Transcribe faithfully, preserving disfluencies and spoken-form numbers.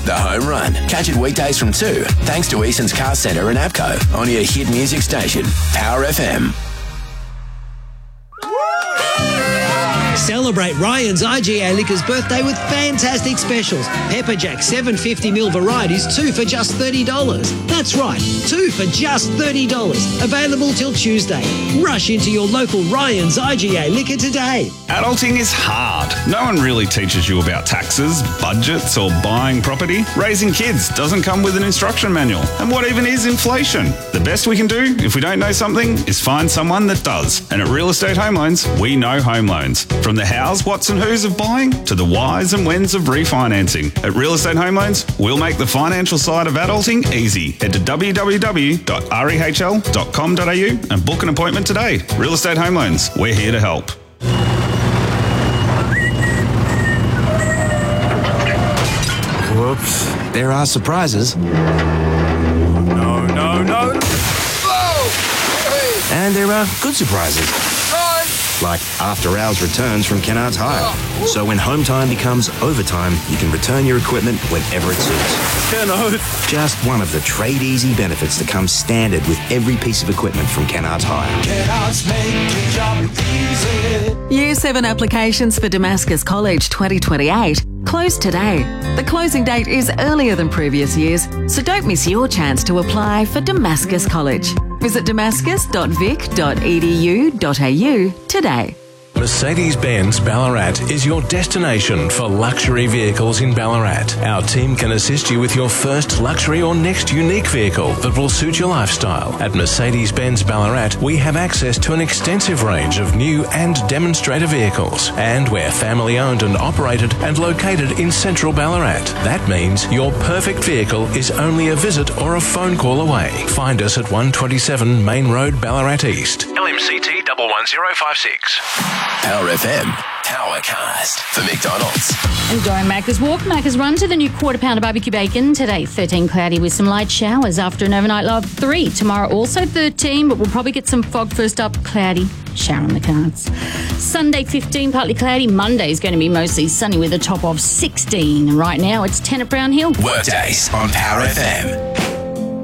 The Home Run. Catch it weekdays from two, thanks to Eason's Car Centre and APCO on your hit music station, Power F M. Celebrate Ryan's I G A Liquors birthday with fantastic specials. Pepper Jack seven hundred fifty milliliter varieties, two for just thirty dollars. That's right, two for just thirty dollars. Available till Tuesday. Rush into your local Ryan's I G A Liquor today. Adulting is hard. No one really teaches you about taxes, budgets, or buying property. Raising kids doesn't come with an instruction manual. And what even is inflation? The best we can do, if we don't know something, is find someone that does. And at Real Estate Home Loans, we know home loans. From the hows, whats and whos of buying to the whys and whens of refinancing. At Real Estate Home Loans, we'll make the financial side of adulting easy. Head to w w w dot rehl dot com dot a u and book an appointment today. Real Estate Home Loans, we're here to help. Whoops. There are surprises. No, no, no. Whoa! And there are good surprises. Like after hours returns from Kennards Hire. So when home time becomes overtime, you can return your equipment whenever it suits. Kennards. Just one of the Trade Easy benefits that comes standard with every piece of equipment from Kennards Hire. Kennards make your job easy. Year seven applications for Damascus College twenty twenty-eight close today. The closing date is earlier than previous years, so don't miss your chance to apply for Damascus College. Visit damascus dot vic dot e d u dot a u today. Mercedes-Benz Ballarat is your destination for luxury vehicles in Ballarat. Our team can assist you with your first luxury or next unique vehicle that will suit your lifestyle. At Mercedes-Benz Ballarat, we have access to an extensive range of new and demonstrator vehicles, and we're family owned and operated and located in central Ballarat. That means your perfect vehicle is only a visit or a phone call away. Find us at one twenty-seven Main Road, Ballarat East. L M C T one one zero five six. Power F M, Powercast for McDonald's. And during Macca's Walk, Macca's Run to the new quarter pounder barbecue bacon. Today, thirteen cloudy with some light showers after an overnight low of three. Tomorrow, also thirteen, but we'll probably get some fog first up. Cloudy, shower on the cards. Sunday, fifteen, partly cloudy. Monday is going to be mostly sunny with a top of sixteen. Right now, it's ten at Brown Hill. Workdays on Power F M.